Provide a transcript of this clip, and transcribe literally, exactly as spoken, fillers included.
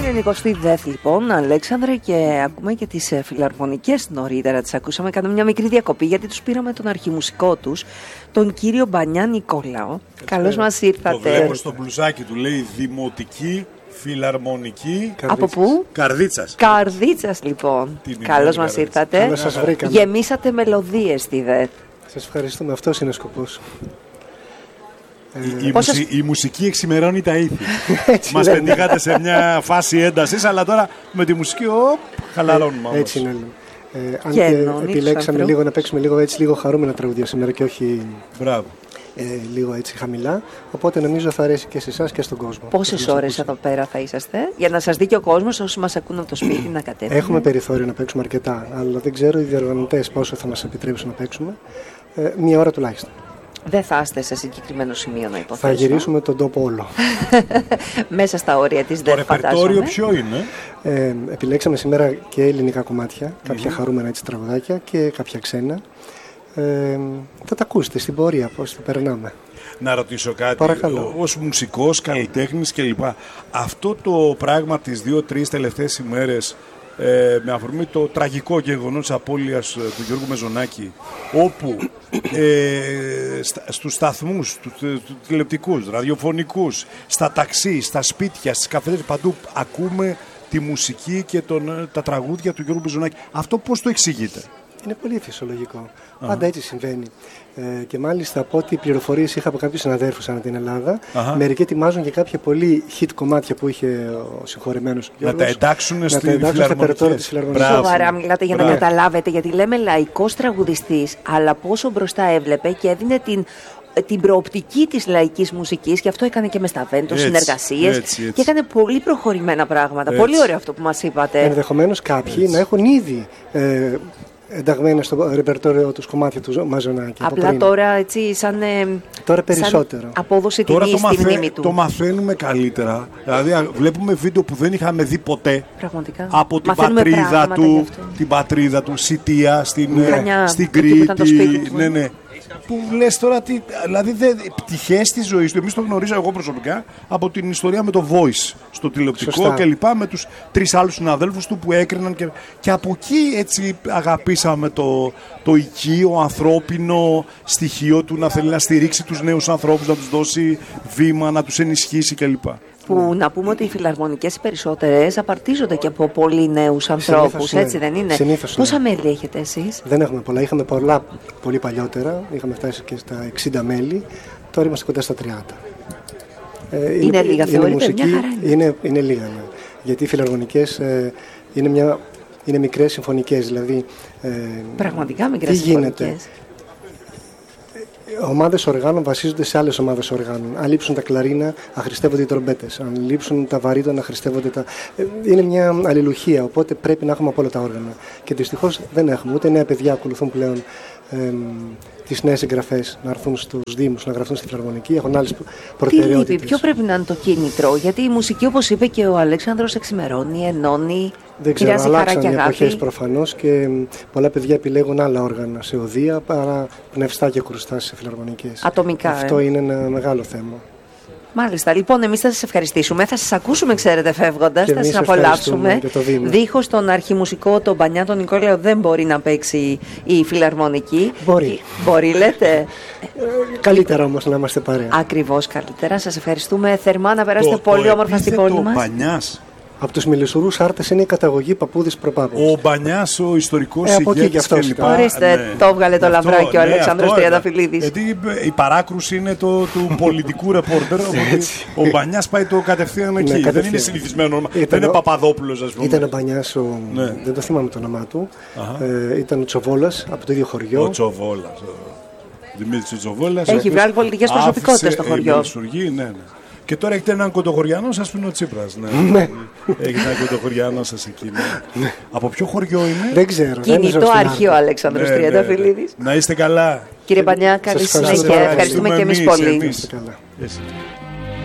Είναι εικοστή δεύτερη λοιπόν, Αλέξανδρε, και ακούμε και τις ε, φιλαρμονικές νωρίτερα. Τις ακούσαμε, κάναμε μια μικρή διακοπή γιατί τους πήραμε τον αρχιμουσικό τους, τον κύριο Μπανιά Νικόλαο. Καλώς μας ήρθατε. Το βλέπω στο μπλουζάκι του, λέει Δημοτική Φιλαρμονική. Από πού? Καρδίτσας. Καρδίτσας λοιπόν. Καλώς μας ήρθατε. Καλώς σας βρήκαμε. Γεμίσατε μελωδίες στη ΔΕΘ. Σας ευχαριστούμε, αυτός είναι ο σκοπός. Η, η, Πόσες... μουσι, η μουσική εξημερώνει τα ήθη. Μας πετύχατε σε μια φάση έντασης, αλλά τώρα με τη μουσική οπ, χαλαρώνουμε. Ε, έτσι είναι. Ε, αν και, και επιλέξαμε λίγο να παίξουμε λίγο, έτσι, λίγο χαρούμενα τραγούδια σήμερα και όχι ε, λίγο έτσι χαμηλά. Οπότε νομίζω θα αρέσει και σε εσάς και στον κόσμο. Πόσες ώρες εδώ πέρα θα είσαστε, για να σας δει και ο κόσμος, όσοι μας ακούν από το σπίτι, να κατέβουν? Έχουμε περιθώριο να παίξουμε αρκετά, αλλά δεν ξέρω οι διοργανωτές πόσο θα μας επιτρέψουν να παίξουμε. Ε, μία ώρα τουλάχιστον. Δεν θα είστε σε συγκεκριμένο σημείο, να υποθέσω. Θα γυρίσουμε τον τόπο όλο. Μέσα στα όρια της το ΔΕΘ, φαντάζομαι. ρεπερτόριο ποιο είναι? Ε, επιλέξαμε σήμερα και ελληνικά κομμάτια, κάποια mm-hmm. χαρούμενα έτσι, τραγουδάκια και κάποια ξένα. Ε, θα τα ακούσετε στην πορεία, πώς θα περνάμε. Να ρωτήσω κάτι, παρακαλώ. Ως μουσικός, καλλιτέχνης κλπ. Αυτό το πράγμα τις δύο-τρεις τελευταίες ημέρες, Ε, με αφορμή το τραγικό γεγονός της απώλειας του Γιώργου Μεζονάκη, όπου ε, στα, στους σταθμούς, τους του, του, τηλεοπτικούς, ραδιοφωνικούς, στα ταξί, στα σπίτια, στις καφεδέρες, παντού ακούμε τη μουσική και τον, τα τραγούδια του Γιώργου Μεζονάκη. Αυτό πώς το εξηγείτε? Είναι πολύ φυσιολογικό. Uh-huh. Πάντα έτσι συμβαίνει. Ε, και μάλιστα από ό,τι πληροφορίες είχα από κάποιους συναδέρφους ανά την Ελλάδα, uh-huh. μερικοί ετοιμάζουν και κάποια πολύ hit κομμάτια που είχε ο συγχωρεμένος Γιώργος. Να τα εντάξουν να στη τα εντάξουν στα περαιτέρω της Φιλαρμονικής. Σοβαρά μιλάτε για να Μπράβο. καταλάβετε, γιατί λέμε λαϊκός τραγουδιστής, αλλά πόσο μπροστά έβλεπε και έδινε την την προοπτική της λαϊκής μουσικής, και αυτό έκανε και με Σταβέντο, συνεργασίες, έτσι, έτσι. Και έκανε πολύ προχωρημένα πράγματα. Έτσι. Πολύ ωραίο αυτό που μας είπατε. Ενδεχομένως κάποιοι έτσι. να έχουν ήδη ε, ενταγμένα στο ρεπερτόριο τους κομμάτια του Μαζονάκη. Απλά τώρα έτσι σαν, τώρα περισσότερο. σαν απόδοση τώρα τιμή στη μαθα... μνήμη του. Το μαθαίνουμε καλύτερα. Δηλαδή βλέπουμε βίντεο που δεν είχαμε δει ποτέ. Πραγματικά. Από την πατρίδα του, την πατρίδα του, Σιτία, στην, Χρανιά, στην Κρήτη. Ναι, ναι. Που λες τώρα, τι, δηλαδή δε, πτυχές της ζωής του. Εμείς το γνωρίζαμε εγώ προσωπικά από την ιστορία με το Voice στο τηλεοπτικό και λοιπά, με τους τρεις άλλους συναδέλφους του που έκριναν και, και από εκεί έτσι αγαπήσαμε το, το οικείο ανθρώπινο στοιχείο του, να θέλει να στηρίξει τους νέους ανθρώπους, να τους δώσει βήμα, να τους ενισχύσει κλπ. Που να πούμε ότι οι φιλαρμονικές οι περισσότερες απαρτίζονται και από πολύ νέους ανθρώπους, ναι. Έτσι δεν είναι? Συνήθως, πόσα ναι. μέλη έχετε εσείς? Δεν έχουμε πολλά, είχαμε πολλά πολύ παλιότερα, είχαμε φτάσει και στα εξήντα μέλη, τώρα είμαστε κοντά στα τριάντα. Ε, είναι, είναι λίγα, θεωρείτε? Μουσική, μια χαρά είναι. Είναι, είναι λίγα, ναι. Γιατί οι φιλαρμονικές ε, είναι, μια, είναι μικρές συμφωνικές, δηλαδή... Ε, Πραγματικά μικρές συμφωνικές. Ομάδες οργάνων βασίζονται σε άλλες ομάδες οργάνων. Αν λείψουν τα κλαρίνα, αχρηστεύονται οι τρομπέτες. Αν λείψουν τα βαρύτωνα, αχρηστεύονται τα. Είναι μια αλληλουχία. Οπότε πρέπει να έχουμε από όλα τα όργανα. Και δυστυχώς δεν έχουμε. Ούτε νέα παιδιά ακολουθούν πλέον ε, τις νέες εγγραφές να έρθουν στους Δήμους, να γραφτούν στη Φιλαρμονική. Έχουν άλλες προτεραιότητες. Τι λείπει, ποιο πρέπει να είναι το κίνητρο? Γιατί η μουσική, όπως είπε και ο Αλέξανδρος, εξημερώνει, ενώνει. Δεν ξέρω, αλλάξαν οι εποχές προφανώς και πολλά παιδιά επιλέγουν άλλα όργανα σε οδεία παρά πνευστά και κρουστά σε φιλαρμονικές. Ατομικά. Αυτό ε. είναι ένα μεγάλο θέμα. Μάλιστα. Λοιπόν, εμείς θα σας ευχαριστήσουμε. Θα σας ακούσουμε, ξέρετε, φεύγοντας. Θα σας απολαύσουμε. Δίχως τον αρχιμουσικό, τον Μπανιά, τον Νικόλαο, δεν μπορεί να παίξει η Φιλαρμονική. Μπορεί. Μπορεί, λέτε. Ε, καλύτερα όμως να είμαστε παρέα. Ακριβώς, καλύτερα. Σας ευχαριστούμε θερμά. Να περάσετε το, πολύ το όμορφα στην πόλη μας. Μπανιάς. Από τους Μελισσουρούς Άρτες είναι η καταγωγή παππούδης προπάπους. Ο Μπανιάς, ο ιστορικός ε, ηγέτης και λοιπά. Ορίστε, ναι. Το έβγαλε το λαβράκι ναι, ο Αλέξανδρος Τριανταφυλλίδης. Γιατί η παράκρουση είναι το, του πολιτικού ρεπόρτερ. Ο Μπανιάς πάει το κατευθείαν εκεί. Ναι, κατευθείαν. Δεν είναι συνηθισμένο όνομα. Δεν είναι Παπαδόπουλος, ας πούμε. Ήταν ο Μπανιάς, ο... ναι. δεν το θυμάμαι το όνομά του. Ε, ήταν ο Τσοβόλας από το ίδιο χωριό. Ο Τσοβόλας. Δημήτρης Τσοβόλας. Έχει βγάλει πολιτικές προσωπικότητες στο χωριό. Και τώρα έχετε έναν κοντοχωριανό σας που είναι ο Τσίπρας. Ναι. Έχετε έναν κοντοχωριανό σας εκεί. Ναι. Από ποιο χωριό είναι? Δεν ξέρω. Κινητό αρχείο Αλέξανδρος ναι, Τριανταφυλλίδης. Ναι, ναι. Να είστε καλά. Κύριε Μπανιά, καλή συνέχεια. Ευχαριστούμε και εμείς πολύ. Εμείς.